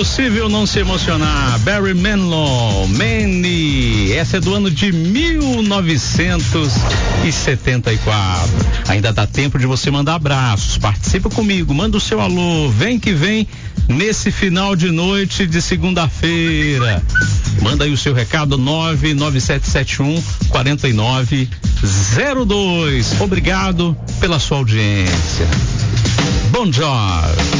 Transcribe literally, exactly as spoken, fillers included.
Impossível não se emocionar. Barry Manilow, Manny. Essa é do ano de mil novecentos e setenta e quatro. Ainda dá tempo de você mandar abraços. Participa comigo, manda o seu alô. Vem que vem nesse final de noite de segunda-feira. Manda aí o seu recado, nove nove sete sete um quatro nove zero dois. Obrigado pela sua audiência. Bom dia.